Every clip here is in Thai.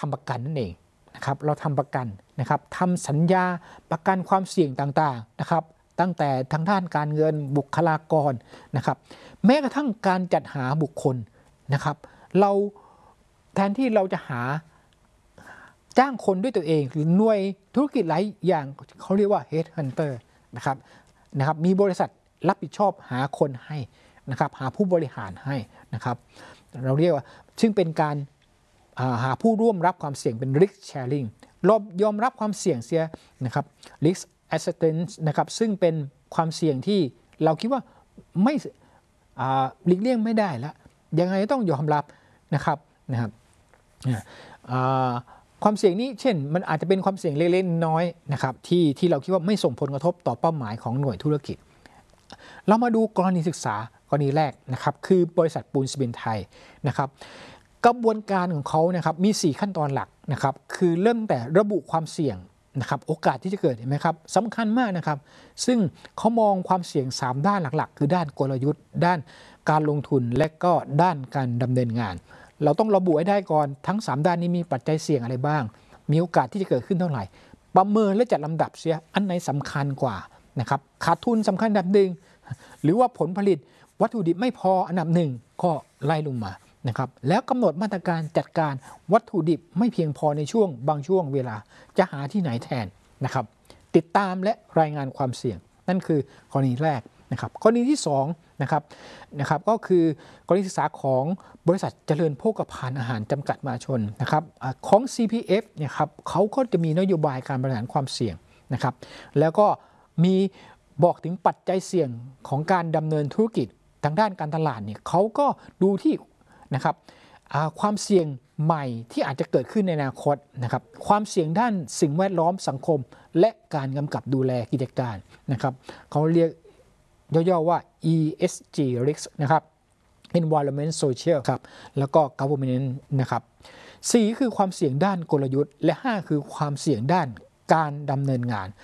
ำประกันนั่นเองนะครับเราทำประกันนะครับทำสัญญาประกันความเสี่ยงต่างๆนะครับตั้งแต่ทางด้านการเงินบุคลากรนะครับแม้กระทั่งการจัดหาบุคคลนะครับเราแทนที่เราจะจ้างคนด้วยตัวเองหรือหน่วยธุรกิจหลายอย่างเขาเรียกว่า Headhunter นะครับมีบริษัทรับผิดชอบหาคนให้นะครับหาผู้บริหารให้นะครับเราเรียกว่าซึ่งเป็นการหาผู้ร่วมรับความเสี่ยงเป็น risk sharing เรายอมรับความเสี่ยงเสียนะครับ risk acceptance นะครับซึ่งเป็นความเสี่ยงที่เราคิดว่าไม่หลีกเลี่ยงไม่ได้แล้วยังไงต้องยอมรับนะครับความเสี่ยงนี้เช่นมันอาจจะเป็นความเสี่ยงเล็กๆน้อยๆนะครับที่เราคิดว่าไม่ส่งผลกระทบต่อเป้าหมายของหน่วยธุรกิจเรามาดูกรณีศึกษากรณีแรกนะครับคือบริษัทปูนซีเมนต์ไทยนะครับกระบวนการของเขานะครับมี4ขั้นตอนหลักนะครับคือเริ่มแต่ระบุความเสี่ยงนะครับโอกาสที่จะเกิดเห็นไหมครับสำคัญมากนะครับซึ่งเขามองความเสี่ยง3ด้านหลักๆคือด้านกลยุทธ์ด้านการลงทุนและก็ด้านการดำเนินงานเราต้องระบุให้ได้ก่อนทั้ง3ด้านนี้มีปัจจัยเสี่ยงอะไรบ้างมีโอกาสที่จะเกิดขึ้นเท่าไหร่ประเมินและจัดลำดับเสียอันไหนสำคัญกว่านะครับขาดทุนสำคัญอันดับหนึ่งหรือว่าผลผลิตวัตถุดิบไม่พออันดับหนึ่งก็ไล่ลงมานะครับแล้วกำหนดมาตรการจัดการวัตถุดิบไม่เพียงพอในช่วงบางช่วงเวลาจะหาที่ไหนแทนนะครับติดตามและรายงานความเสี่ยงนั่นคือกรณีแรกนะครับกรณีที่2นะครับก็คือกรณีศึกษาของบริษัทเจริญโภคภัณฑ์อาหารจำกัดมหาชนนะครับของ CPF เนี่ยครับเขาก็จะมีนโยบายการบริหารความเสี่ยงนะครับแล้วก็มีบอกถึงปัจจัยเสี่ยงของการดำเนินธุรกิจทางด้านการตลาดเนี่ยเขาก็ดูที่นะครับความเสี่ยงใหม่ที่อาจจะเกิดขึ้นในอนาคตนะครับความเสี่ยงด้านสิ่งแวดล้อมสังคมและการกำกับดูแลกิจการนะครับเขาเรียกย่อๆว่า ESG risk นะครับ environment social ครับแล้วก็ governance นะครับ4คือความเสี่ยงด้านกลยุทธ์และ5คือความเสี่ยงด้านการดำเนินงาน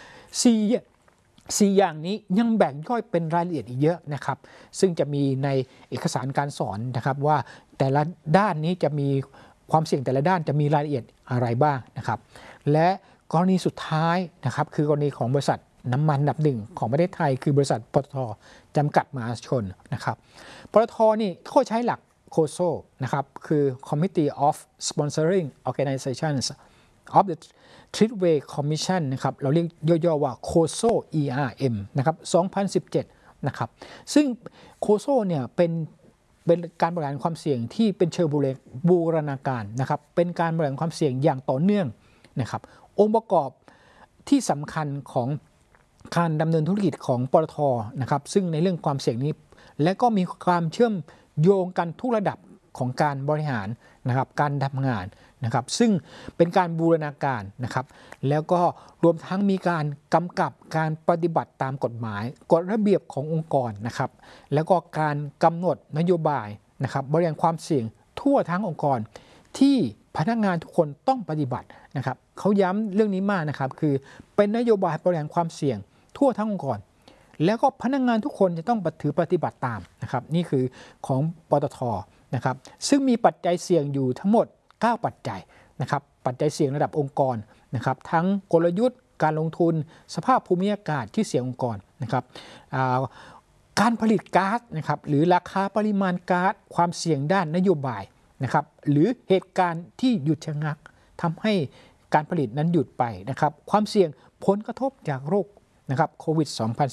4อย่างนี้ยังแบ่งย่อยเป็นรายละเอียดอีกเยอะนะครับซึ่งจะมีในเอกสารการสอนนะครับว่าแต่ละด้านนี้จะมีความเสี่ยงแต่ละด้านจะมีรายละเอียดอะไรบ้างนะครับและกรณีสุดท้ายนะครับคือกรณีของบริษัทน้ำมันอันดับหนึ่งของประเทศไทยคือบริษัทปตท.จำกัดมหาชนนะครับปตท.นี่เขาใช้หลักโคโซนะครับคือ Committee of Sponsoring Organizations of the Threadway Commission นะครับเราเรียกย่อๆว่าโคโซ ERM นะครับ2017นะครับซึ่งโคโซเนี่ยเป็นการบริหารความเสี่ยงที่เป็นเชิงบูรณาการนะครับเป็นการบริหารความเสี่ยงอย่างต่อเนื่องนะครับองค์ประกอบที่สำคัญของการดำเนินธุรกิจของปตท.นะครับซึ่งในเรื่องความเสี่ยงนี้และก็มีความเชื่อมโยงกันทุกระดับของการบริหารนะครับการทำงานนะครับซึ่งเป็นการบูรณาการนะครับแล้วก็รวมทั้งมีการกำกับการปฏิบัติตามกฎหมายกฎระเบียบขององค์กรนะครับแล้วก็การกำหนดนโยบายนะครับบริหารความเสี่ยงทั่วทั้งองค์กรที่พนักงานทุกคนต้องปฏิบัตินะครับเขาย้ำเรื่องนี้มากนะครับคือเป็นนโยบายบริหารความเสี่ยงทั่วทั้งองค์กรแล้วก็พนักงานทุกคนจะต้องถือปฏิบัติตามนะครับนี่คือของปตท.นะครับซึ่งมีปัจจัยเสี่ยงอยู่ทั้งหมด9ปัจจัยนะครับปัจจัยเสี่ยงระดับองค์กรนะครับทั้งกลยุทธ์การลงทุนสภาพภูมิอากาศที่เสี่ยงองค์กรนะครับการผลิตก๊าซนะครับหรือราคาปริมาณก๊าซความเสี่ยงด้านนโยบายนะครับหรือเหตุการณ์ที่หยุดชะงักทำให้การผลิตนั้นหยุดไปนะครับความเสี่ยงผลกระทบจากโรคนะครับโควิด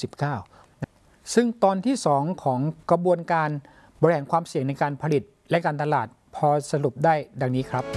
2019 ซึ่งตอนที่2ของกระบวนการบริหารความเสี่ยงในการผลิตและการตลาดพอสรุปได้ดังนี้ครับ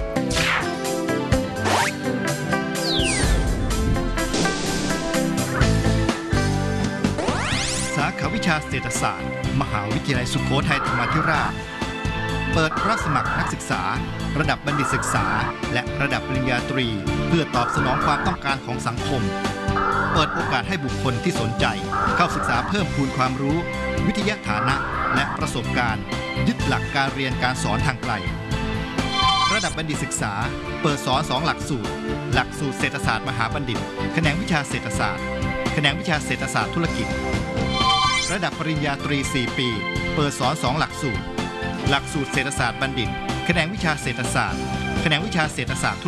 สาขาวิชาเศรษฐศาสตร์มหาวิทยาลัยสุโขทัยธรรมาธิราชเปิดรับสมัครนักศึกษาระดับบัณฑิตศึกษาและระดับปริญญาตรีเพื่อตอบสนองความต้องการของสังคมเปิดโอกาสให้บุคคลที่สนใจเข้าศึกษาเพิ่มพูนความรู้วิทยาฐานะและประสบการณ์ยึดหลักการเรียนการสอนทางไกลระดับบัณฑิตศึกษาเปิดสอน2หลักสูตรหลักสูตรเศรษฐศาสตร์มหาบัณฑิตแขนงวิชาเศรษฐศาสตร์แขนงวิชาเศรษฐศาสตร์ธุรกิจระดับปริญญาตรี4ปีเปิดสอน2หลักสูตรหลักสูตรเศรษฐศาสตร์บัณฑิตแขนงวิชาเศรษฐศาสตร์แขนงวิชาเศรษฐศาสตร์